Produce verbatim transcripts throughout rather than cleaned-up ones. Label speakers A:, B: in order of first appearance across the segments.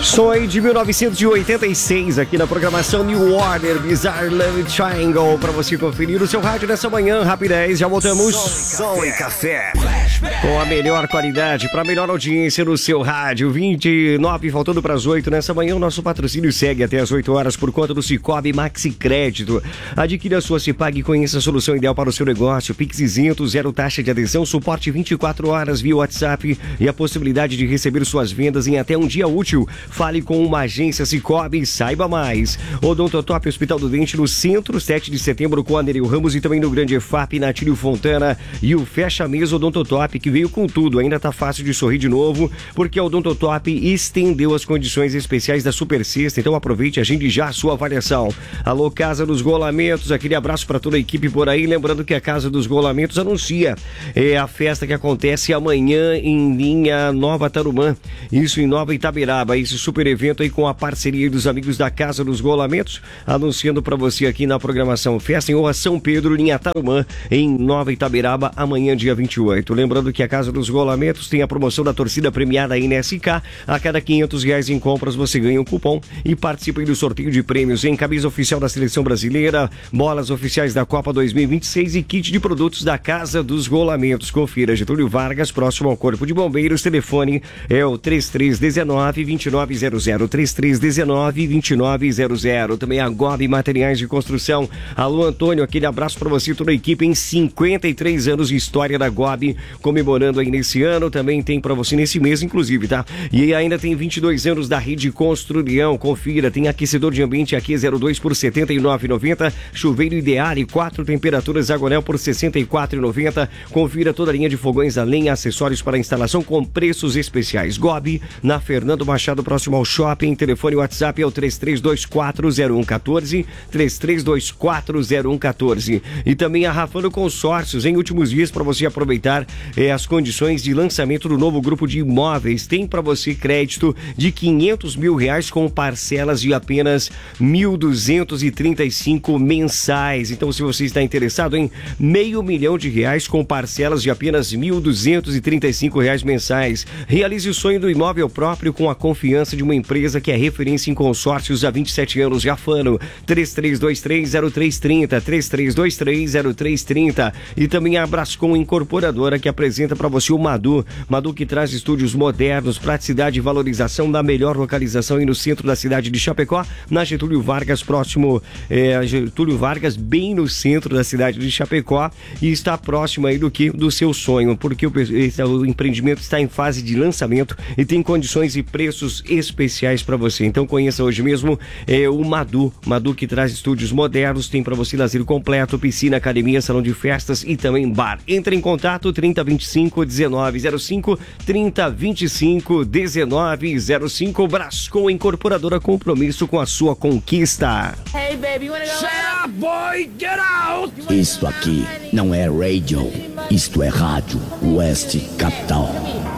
A: Sonho de mil novecentos e oitenta e seis aqui na programação New Order, Bizarre Love Triangle, para você conferir o seu rádio nessa manhã. Rapidez, já voltamos.
B: Som e café.
A: Com a melhor qualidade, para a melhor audiência no seu rádio. vinte e nove, faltando para as oito nessa manhã. O nosso patrocínio segue até as oito horas por conta do Cicobi Maxi Crédito. Adquira a sua Cipag e conheça a solução ideal para o seu negócio. Pix isento, zero taxa de adesão, suporte vinte e quatro horas via WhatsApp e a possibilidade de receber suas vendas em até um dia útil. Fale com uma agência Cicobi e saiba mais. Odontotop Hospital do Dente no centro, sete de setembro com a Nereu Ramos e também no Grande E F A P, Natílio Fontana. E o Fecha Mesa Odontotop, que veio com tudo. Ainda tá fácil de sorrir de novo, porque a Odontotop estendeu as condições especiais da Super Sexta. Então aproveite e agende já a sua avaliação. Alô, Casa dos Rolamentos, aquele abraço para toda a equipe por aí. Lembrando que a Casa dos Rolamentos anuncia é a festa que acontece amanhã em linha Nova Tarumã. Isso em Nova Itabiraba. Esse super evento aí com a parceria dos amigos da Casa dos Rolamentos, anunciando para você aqui na programação Festa em Rua São Pedro, linha Tarumã, em Nova Itabiraba, amanhã dia vinte e oito. Lembrando que a Casa dos Rolamentos tem a promoção da torcida premiada N S K. A cada quinhentos reais em compras você ganha um cupom e participa do sorteio de prêmios em camisa oficial da Seleção Brasileira, bolas oficiais da Copa dois mil e vinte e seis e kit de produtos da Casa dos Rolamentos. Confira, Getúlio Vargas, próximo ao Corpo de Bombeiros. Telefone é o três três um nove, dois nove zero zero, três três um nove, dois nove zero zero. Também a Gobi Materiais de Construção. Alô, Antônio, aquele abraço para você e toda a equipe em cinquenta e três anos de história da Gobi, comemorando aí nesse ano. Também tem para você nesse mês, inclusive, tá? E ainda tem vinte e dois anos da Rede Construrião. Confira, tem aquecedor de ambiente aqui zero dois por setenta e nove reais e noventa centavos, chuveiro Ideale, quatro temperaturas Agonel por sessenta e quatro reais e noventa centavos. Confira toda a linha de fogões a lenha, acessórios para instalação com preços especiais. Gobi, na Fernando Machado, próximo ao shopping. Telefone WhatsApp é o três três dois quatro zero um um quatro, três três dois quatro zero um um quatro. E também a Rafano Consórcios, em últimos dias, para você aproveitar eh, as condições de lançamento do novo grupo de imóveis. Tem para você crédito de quinhentos mil reais com parcelas de apenas mil duzentos e trinta e cinco mensais. Então, se você está interessado em meio milhão de reais com parcelas de apenas mil duzentos e trinta e cinco reais mensais, realize o sonho do imóvel próprio com a confiança de uma empresa que é referência em consórcios há vinte e sete anos. Rafano, três três dois três zero três três zero, três três dois três zero três três zero. E também a Brascom Incorporadora, que apresenta para você o Madu. Madu, que traz estúdios modernos, praticidade e valorização da melhor localização aí no centro da cidade de Chapecó, na Getúlio Vargas, próximo é, Getúlio Vargas, bem no centro da cidade de Chapecó, e está próximo aí do que do seu sonho, porque o, o empreendimento está em fase de lançamento e tem condições e preços especiais para você. Então conheça hoje mesmo é, o Madu. Madu, que traz estúdios modernos, tem para você lazer completo, piscina, academia, salão de festas e também bar. Entre em contato trinta, vinte e cinco, dezenove zero cinco, trinta, vinte e cinco, dezenove zero cinco. Brascom Incorporadora, compromisso com a sua conquista.
C: Hey baby, you wanna go?
B: Shut up, boy! Get out!
D: Isto aqui não é radio, isto é rádio West Capital.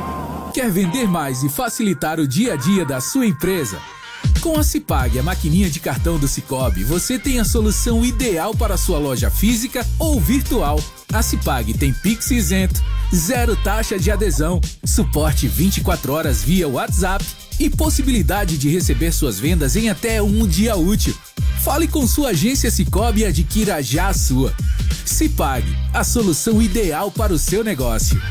E: Quer vender mais e facilitar o dia a dia da sua empresa? Com a Cipag, a maquininha de cartão do Cicobi, você tem a solução ideal para a sua loja física ou virtual. A Cipag tem Pix isento, zero taxa de adesão, suporte vinte e quatro horas via WhatsApp e possibilidade de receber suas vendas em até um dia útil. Fale com sua agência Cicobi e adquira já a sua. Cipag, a solução ideal para o seu negócio.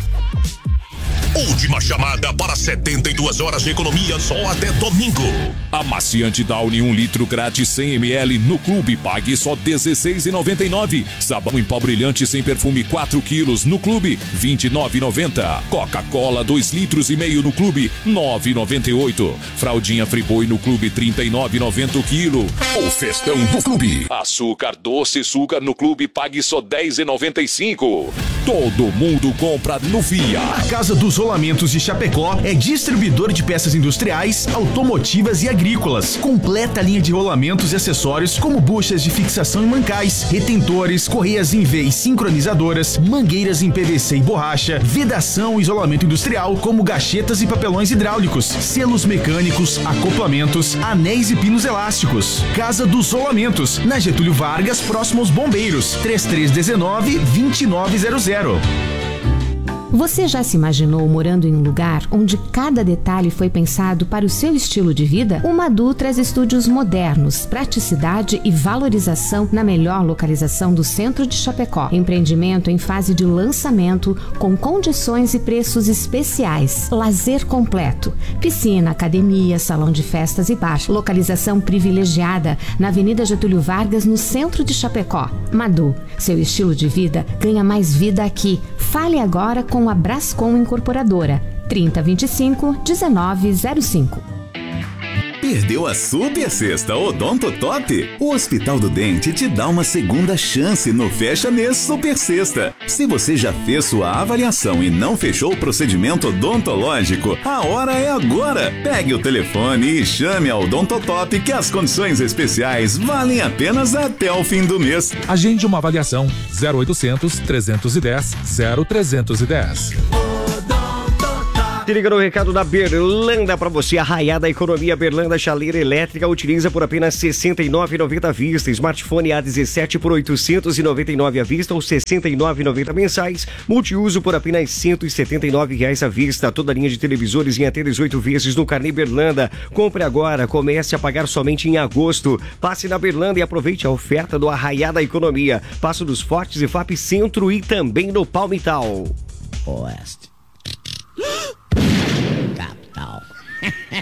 F: Última chamada para setenta e duas horas de economia só até domingo. Amaciante Downy um litro grátis cem mililitros no clube, pague só dezesseis reais e noventa e nove centavos. Sabão em pó brilhante sem perfume quatro quilos no clube, vinte e nove reais e noventa centavos. Coca-Cola dois litros e meio no clube, nove reais e noventa e oito centavos. Fraldinha Friboi no clube, trinta e nove reais e noventa centavos o quilo. O festão do clube. Açúcar doce Sugar no clube, pague só dez reais e noventa e cinco centavos. Todo mundo compra no Via.
G: A Casa dos Rolamentos de Chapecó é distribuidor de peças industriais, automotivas e agrícolas. Completa linha de rolamentos e acessórios como buchas de fixação e mancais, retentores, correias em V e sincronizadoras, mangueiras em P V C e borracha, vedação e isolamento industrial como gachetas e papelões hidráulicos, selos mecânicos, acoplamentos, anéis e pinos elásticos. Casa dos Rolamentos, na Getúlio Vargas, próximo aos Bombeiros, três três um nove, dois nove zero zero.
C: Você já se imaginou morando em um lugar onde cada detalhe foi pensado para o seu estilo de vida? O Madu traz estúdios modernos, praticidade e valorização na melhor localização do centro de Chapecó. Empreendimento em fase de lançamento com condições e preços especiais. Lazer completo. Piscina, academia, salão de festas e bar. Localização privilegiada na Avenida Getúlio Vargas, no centro de Chapecó. Madu, seu estilo de vida ganha mais vida aqui. Fale agora com a Brascom Incorporadora. trinta, vinte e cinco, dezenove, zero cinco.
H: Perdeu a super sexta Odonto Top? O Hospital do Dente te dá uma segunda chance no Fecha Mês Super Sexta. Se você já fez sua avaliação e não fechou o procedimento odontológico, a hora é agora. Pegue o telefone e chame a Odonto Top, que as condições especiais valem apenas até o fim do mês.
F: Agende uma avaliação zero oitocentos, trezentos e dez, zero trezentos e dez.
A: Se liga no recado da Berlanda para você. Arraiada Economia Berlanda, chaleira elétrica, utiliza por apenas sessenta e nove reais e noventa centavos à vista. Smartphone A dezessete por oitocentos e noventa e nove reais à vista ou sessenta e nove reais e noventa centavos mensais. Multiuso por apenas cento e setenta e nove reais à vista. Toda a linha de televisores em até dezoito vezes no Carnê Berlanda. Compre agora, comece a pagar somente em agosto. Passe na Berlanda e aproveite a oferta do Arraiada Economia. Passo dos Fortes e F A P Centro e também no Palmital.
D: Oeste. Capital.